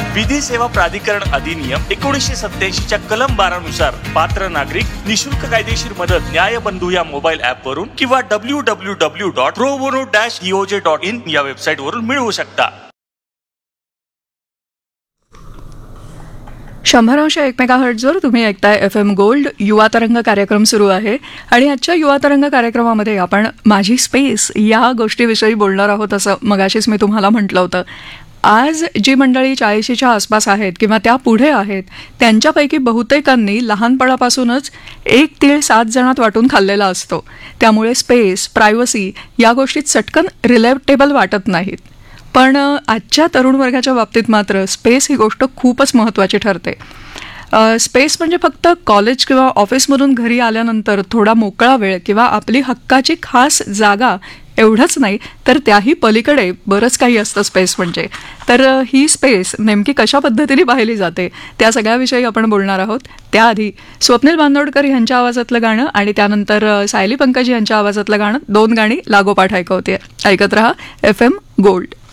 विधी सेवा प्राधिकरण अधिनियम 1987च्या कलम 12 नुसार पात्र नागरिक निशुल्क कायदेशीर मदत न्यायबंधू या मोबाईल ऍप वरून किंवा www.probono-eoj.in या वेबसाईट वरून मिळवू शकता. 100.1 मेगाहर्ट्झवर तुम्ही ऐकताय FM गोल्ड युवा तरंग कार्यक्रम सुरू आहे आणि आजच्या युवा तरंग कार्यक्रमामध्ये आपण माझी स्पेस या गोष्टीविषयी बोलणार आहोत असं मगाशीच मी तुम्हाला म्हटलं होतं. आज जी मंडळी 40च्या आसपास आहेत किंवा त्या पुढे आहेत त्यांच्यापैकी बहुतेकांनी लहानपणापासूनच एक तीळ 7 जणात वाटून खाल्लेला असतो. त्यामुळे स्पेस, प्रायव्हसी या गोष्टी चटकन रिलेटेबल वाटत नाहीत. पण आजच्या तरुण वर्गाच्या बाबतीत मात्र स्पेस ही गोष्ट खूपच महत्त्वाची ठरते. स्पेस म्हणजे फक्त कॉलेज किंवा ऑफिसमधून घरी आल्यानंतर थोडा मोकळा वेळ किंवा आपली हक्काची खास जागा एवढंच नाही तर त्याही पलीकडे बरंच काही असतं स्पेस म्हणजे. तर ही स्पेस नेमकी कशा पद्धतीने पाहिली जाते त्या सगळ्याविषयी आपण बोलणार आहोत. त्याआधी स्वप्नील बांदोडकर यांच्या आवाजातलं गाणं आणि त्यानंतर सायली पंकज यांच्या आवाजातलं गाणं, 2 गाणी लागोपाठ ऐकत रहा FM गोल्ड.